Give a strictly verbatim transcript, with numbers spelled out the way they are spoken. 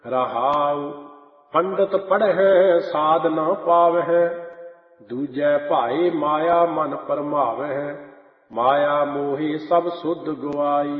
ਰਹਾਉ। ਪੰਡਤ ਪੜ੍ਹੈ ਸਾਧ ਨਾ ਪਾਵਹਿ, ਦੂਜੈ ਭਾਏ ਮਾਇਆ ਮਨ ਭਰਮਾਵਹਿ। ਮਾਇਆ ਮੋਹਿ ਸਭ ਸੁਧ ਗਵਾਈ,